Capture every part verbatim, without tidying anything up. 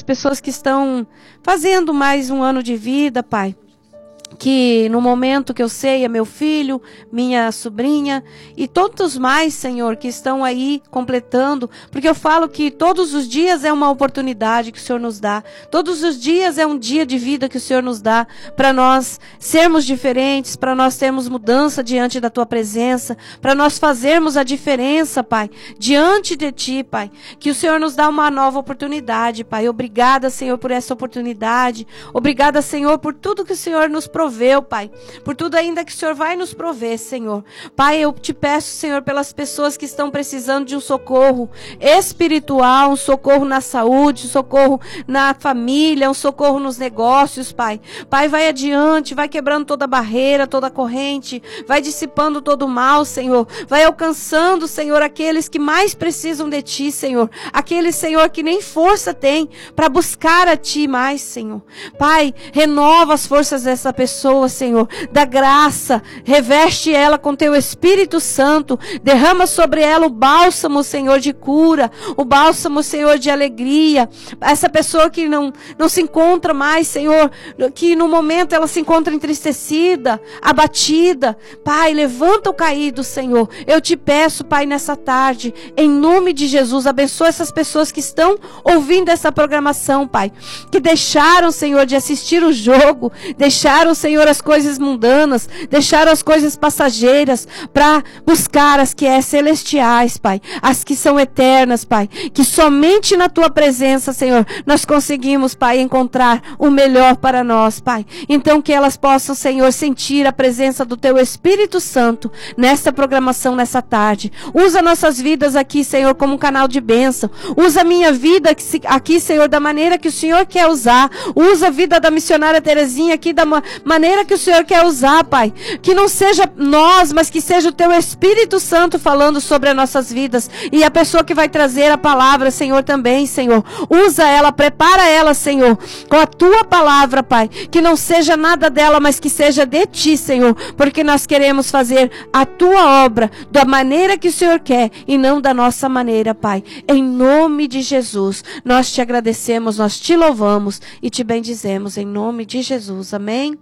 as pessoas que estão fazendo mais um ano de vida, Pai. Que no momento que eu sei é meu filho, minha sobrinha e todos mais, Senhor, que estão aí completando, porque eu falo que todos os dias é uma oportunidade que o Senhor nos dá, todos os dias é um dia de vida que o Senhor nos dá, para nós sermos diferentes, para nós termos mudança diante da Tua presença, para nós fazermos a diferença, Pai, diante de Ti, Pai, que o Senhor nos dá uma nova oportunidade, Pai. Obrigada, Senhor, por essa oportunidade, obrigada, Senhor, por tudo que o Senhor nos proveu, Pai, por tudo ainda que o Senhor vai nos prover, Senhor. Pai, eu te peço, Senhor, pelas pessoas que estão precisando de um socorro espiritual, um socorro na saúde, um socorro na família, um socorro nos negócios, Pai. Pai, vai adiante, vai quebrando toda barreira, toda corrente, vai dissipando todo o mal, Senhor. Vai alcançando, Senhor, aqueles que mais precisam de Ti, Senhor. Aqueles, Senhor, que nem força tem para buscar a Ti mais, Senhor. Pai, renova as forças dessa pessoa, Senhor, da graça, reveste ela com Teu Espírito Santo, derrama sobre ela o bálsamo, Senhor, de cura, o bálsamo, Senhor, de alegria. Essa pessoa que não, não se encontra mais, Senhor, que no momento ela se encontra entristecida, abatida, Pai, levanta o caído, Senhor. Eu te peço, Pai, nessa tarde, em nome de Jesus, abençoa essas pessoas que estão ouvindo essa programação, Pai, que deixaram, Senhor, de assistir o jogo, deixaram, Senhor, as coisas mundanas, deixaram as coisas passageiras para buscar as que é celestiais, Pai, as que são eternas, Pai, que somente na Tua presença, Senhor, nós conseguimos, Pai, encontrar o melhor para nós, Pai. Então que elas possam, Senhor, sentir a presença do Teu Espírito Santo nesta programação, nessa tarde. Usa nossas vidas aqui, Senhor, como um canal de bênção. Usa a minha vida aqui, Senhor, da maneira que o Senhor quer usar. Usa a vida da missionária Terezinha aqui da maneira que o Senhor quer usar, Pai. Que não seja nós, mas que seja o Teu Espírito Santo falando sobre as nossas vidas. E a pessoa que vai trazer a palavra, Senhor, também, Senhor. Usa ela, prepara ela, Senhor, com a Tua palavra, Pai. Que não seja nada dela, mas que seja de Ti, Senhor. Porque nós queremos fazer a Tua obra da maneira que o Senhor quer e não da nossa maneira, Pai. Em nome de Jesus, nós te agradecemos, nós te louvamos e te bendizemos em nome de Jesus. Amém?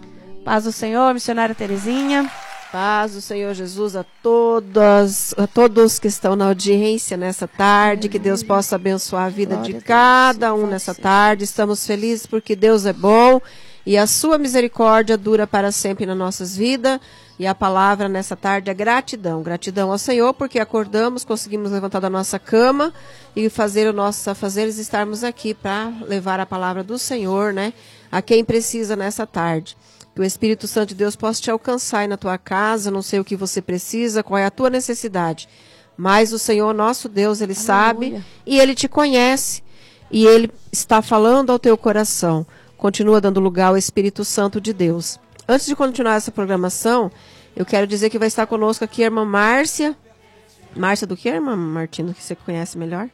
Paz do Senhor, missionária Terezinha. Paz do Senhor Jesus a todas, a todos que estão na audiência nessa tarde. Que Deus possa abençoar a vida de cada um nessa tarde. Estamos felizes porque Deus é bom e a sua misericórdia dura para sempre nas nossas vidas. E a palavra nessa tarde é gratidão. Gratidão ao Senhor porque acordamos, conseguimos levantar da nossa cama e fazer o nosso afazeres, estarmos aqui para levar a palavra do Senhor, né, a quem precisa nessa tarde. Que o Espírito Santo de Deus possa te alcançar aí na tua casa. Não sei o que você precisa, qual é a tua necessidade, mas o Senhor nosso Deus, Ele Aleluia. Sabe e Ele te conhece e Ele está falando ao teu coração. Continua dando lugar ao Espírito Santo de Deus. Antes de continuar essa programação, eu quero dizer que vai estar conosco aqui a irmã Márcia. Márcia do que, irmã Martino, que você conhece melhor?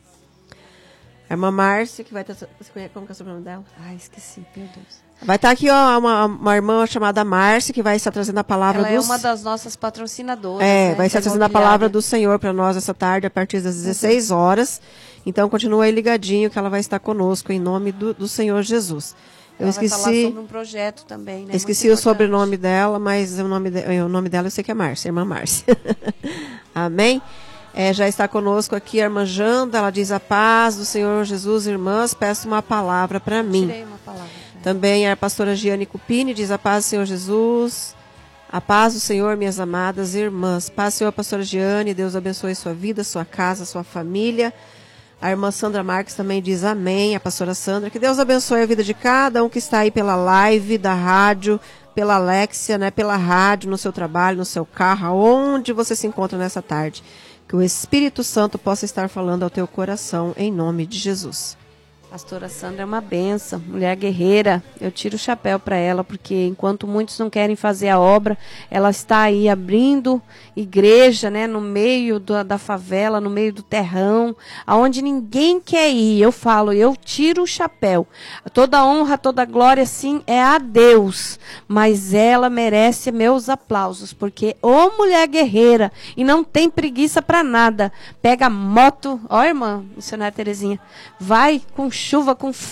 A irmã Márcia, que vai estar... Você conhece, como que é o sobrenome dela? Ai, esqueci, meu Deus. Vai estar aqui, ó, uma, uma irmã chamada Márcia, que vai estar trazendo a palavra Ela dos... é uma das nossas patrocinadoras. É, né? vai estar trazendo a palavra do Senhor para nós essa tarde, a partir das dezesseis horas. Então, continua aí ligadinho, que ela vai estar conosco, em nome do, do Senhor Jesus. Eu ela esqueci... vai falar sobre um projeto também, né? Esqueci o sobrenome dela, mas o nome, de, o nome dela eu sei que é Márcia, irmã Márcia. Amém? É, já está conosco aqui a irmã Janda, ela diz: a paz do Senhor Jesus, irmãs, peço uma palavra para mim. Tirei uma palavra. Também a pastora Giane Cupini diz: a paz do Senhor Jesus, a paz do Senhor, minhas amadas irmãs. Paz do Senhor, pastora Giane, Deus abençoe sua vida, sua casa, sua família. A irmã Sandra Marques também diz amém, a pastora Sandra. Que Deus abençoe a vida de cada um que está aí pela live da rádio, pela Alexia, né, pela rádio, no seu trabalho, no seu carro, aonde você se encontra nessa tarde. Que o Espírito Santo possa estar falando ao teu coração, em nome de Jesus. Pastora Sandra é uma benção, mulher guerreira. Eu tiro o chapéu para ela, porque enquanto muitos não querem fazer a obra, ela está aí abrindo igreja, né, no meio do, da favela, no meio do terrão, aonde ninguém quer ir. Eu falo, eu tiro o chapéu. Toda honra, toda glória, sim, é a Deus, mas ela merece meus aplausos, porque ô mulher guerreira, e não tem preguiça para nada. Pega moto, ó irmã, missionária Terezinha, vai com chuva, com